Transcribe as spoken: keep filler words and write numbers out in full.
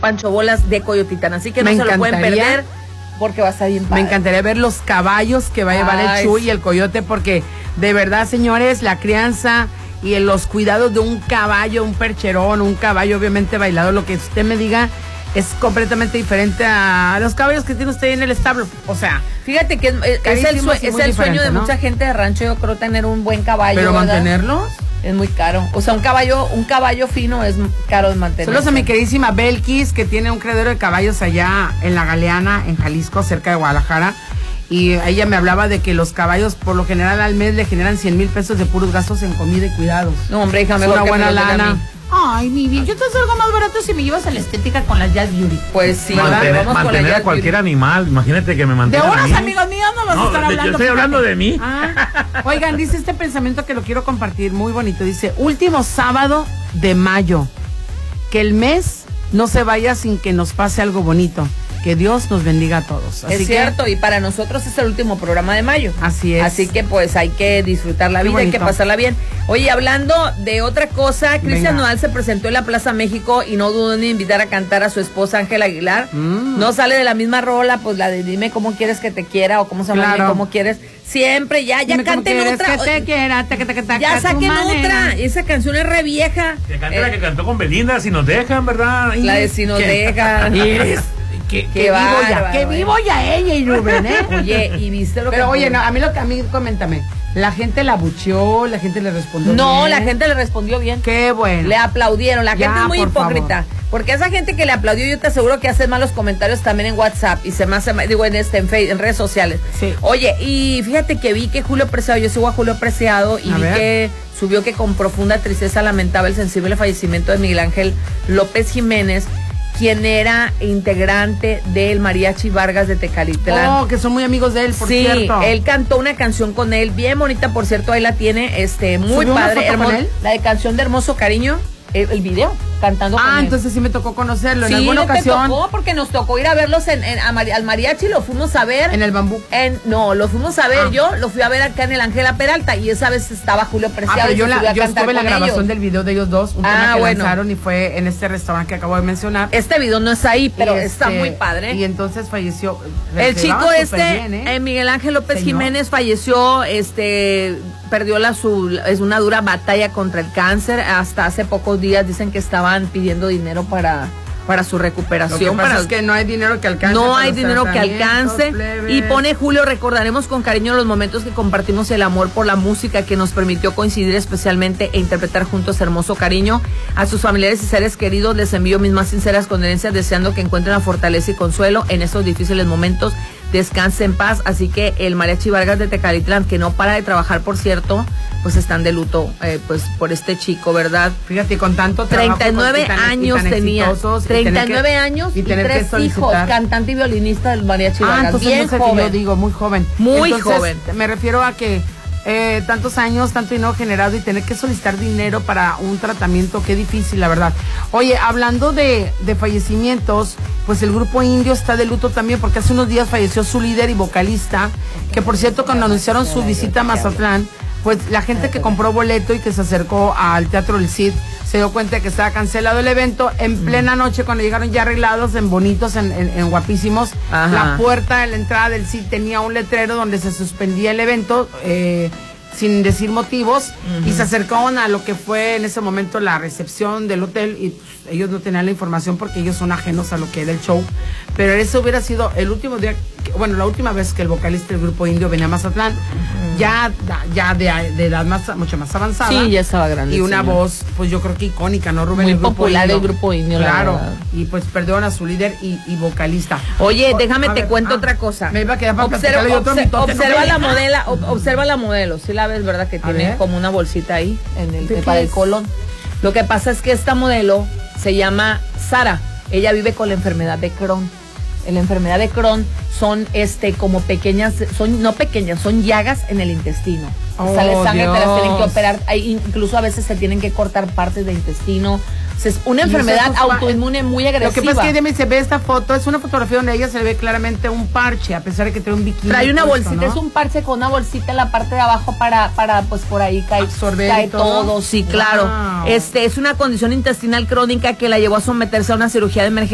Pancho Bolas de Coyotitán, así que no se lo pueden perder porque va a estar bien padre. Me encantaría ver los caballos que va a llevar Ay, el Chuy y el Coyote, porque de verdad, señores, la crianza y los cuidados de un caballo, un percherón, un caballo obviamente bailado, lo que usted me diga, es completamente diferente a los caballos que tiene usted en el establo. O sea, fíjate que es, es el, sue es el sueño de ¿no? mucha gente de rancho, yo creo, tener un buen caballo. Pero ¿verdad? Mantenerlos es muy caro. O sea, un caballo, un caballo fino es caro de mantener. Saludos a mi queridísima Belkis, que tiene un criadero de caballos allá en La Galeana, en Jalisco, cerca de Guadalajara. Y ella me hablaba de que los caballos, por lo general, al mes le generan cien mil pesos de puros gastos en comida y cuidados. No, hombre, hija, mejor una buena lana. Ay, mi bien, yo te hago algo más barato si me llevas a la estética con las Jazz Beauty. Pues sí, mantener, vamos mantener con la a cualquier Beauty. Animal, imagínate que me mantenga. De unos amigos míos no vas no, a estar hablando. Yo estoy hablando de mí. Ah, oigan, dice este pensamiento que lo quiero compartir, muy bonito. Dice, último sábado de mayo, que el mes no se vaya sin que nos pase algo bonito. Que Dios nos bendiga a todos. Así es cierto, que, y para nosotros es el último programa de mayo. Así es. Así que pues hay que disfrutar la vida, hay que pasarla bien. Oye, hablando de otra cosa, Cristian Nodal se presentó en la Plaza México y no dudó en invitar a cantar a su esposa Ángela Aguilar. Mm. No sale de la misma rola, pues la de Dime Cómo Quieres Que Te Quiera, o cómo se llama, claro. Dime Cómo Quieres. Siempre, ya, ya canten otra. Que te quiera, taca, taca, taca, ya saquen otra. Esa canción es re vieja. Que cante eh, la que cantó con Belinda, Si Nos Dejan, ¿verdad? La de Si Nos Dejan. Que, que vivo ya, que vivo ya ella y Rubén, ¿eh? Oye, y viste lo Pero que... oye, no, a mí lo que a mí, coméntame, la gente la bucheó, la gente le respondió no, bien. la gente le respondió bien. Qué bueno. Le aplaudieron, la ya, gente es muy hipócrita. Favor. Porque esa gente que le aplaudió, yo te aseguro que hace malos comentarios también en WhatsApp y se me hace, digo, en este, en, Facebook, en redes sociales. Sí. Oye, y fíjate que vi que Julio Preciado, yo sigo a Julio Preciado y a vi ver. que subió que con profunda tristeza lamentaba el sensible fallecimiento de Miguel Ángel López Jiménez, quien era integrante del Mariachi Vargas de Tecalitlán. Oh, que son muy amigos de él, por sí, cierto. Sí, él cantó una canción con él, bien bonita, por cierto, ahí la tiene, este, muy padre. Una foto con él? La de Canción de Hermoso Cariño, el, el video, cantando ah, con él. Ah, entonces sí me tocó conocerlo, sí, en alguna te ocasión. tocó porque nos tocó ir a verlos en, en, a Mari, al Mariachi, lo fuimos a ver. En el Bambú. En, no, lo fuimos a ver ah. yo, lo fui a ver acá en el Ángela Peralta y esa vez estaba Julio Preciado. Ah, pero yo, la, yo estuve en la grabación ellos. del video de ellos dos, un ah, tema que bueno. lanzaron y fue en este restaurante que acabo de mencionar. Este video no es ahí, pero este, está muy padre. Y entonces falleció. El chico este, bien, ¿eh? Eh, Miguel Ángel López Señor. Jiménez falleció, este, perdió la su, es una dura batalla contra el cáncer. Hasta hace pocos días dicen que estaban pidiendo dinero para para su recuperación. Lo que pasa para, es que no hay dinero que alcance. No hay dinero que alcance. Plebes. Y pone Julio, recordaremos con cariño los momentos que compartimos el amor por la música que nos permitió coincidir especialmente e interpretar juntos Hermoso Cariño. A sus familiares y seres queridos les envío mis más sinceras condolencias, deseando que encuentren la fortaleza y consuelo en estos difíciles momentos. Descanse en paz. Así que el Mariachi Vargas de Tecalitlán, que no para de trabajar, por cierto, pues están de luto eh, pues por este chico, ¿verdad? Fíjate, con tanto trabajo, treinta y nueve tan, años tenía, treinta y nueve que, años y, y tres hijos, cantante y violinista del Mariachi Vargas. Ah, entonces bien no sé joven. Que yo digo, muy joven. Muy entonces, joven. Me refiero a que eh, tantos años, tanto dinero generado y tener que solicitar dinero para un tratamiento, qué difícil, la verdad. Oye, hablando de, de fallecimientos, pues el grupo Indio está de luto también, porque hace unos días falleció su líder y vocalista, que por cierto, cuando anunciaron su visita a Mazatlán, pues la gente que compró boleto y que se acercó al Teatro del Cid se dio cuenta de que estaba cancelado el evento en plena noche, cuando llegaron ya arreglados en bonitos, en, en, en guapísimos. Ajá. La puerta de la entrada del Cid tenía un letrero donde se suspendía el evento eh, sin decir motivos. Uh-huh. Y se acercaron a lo que fue en ese momento la recepción del hotel y pues, ellos no tenían la información porque ellos son ajenos a lo que era el show. Pero ese hubiera sido el último día, bueno, la última vez que el vocalista del grupo Indio venía a Mazatlán, uh-huh. ya, ya de, de edad más, mucho más avanzada. Sí, ya estaba grande. Y una señor. voz, pues yo creo que icónica, ¿no, Rubén? Muy el grupo popular Indio. el grupo Indio, claro. Y pues perdieron a su líder y, y vocalista. Oye, o, déjame te ver, cuento ah, otra cosa. Me iba a quedar para observa, y otro observa, mitote, observa no la modela, ob, observa la modelo. Sí la ves, ¿verdad? Que a tiene ver. como una bolsita ahí en el para es? el colon. Lo que pasa es que esta modelo se llama Sara. Ella vive con la enfermedad de Crohn. En la enfermedad de Crohn son este como pequeñas, son no pequeñas, son llagas en el intestino. Oh, sale sangre, Dios. te las tienen que operar. Hay, incluso a veces se tienen que cortar partes de intestino. Es una enfermedad autoinmune muy agresiva. Lo que pasa es que ella me dice, ve esta foto, es una fotografía donde ella se ve claramente un parche, a pesar de que tiene un bikini. Trae una puesto, bolsita, ¿no? es un parche con una bolsita en la parte de abajo para, para pues por ahí cae, absorber cae todo. todo. Sí, claro. Wow. Este es una condición intestinal crónica que la llevó a someterse a una cirugía de emergencia.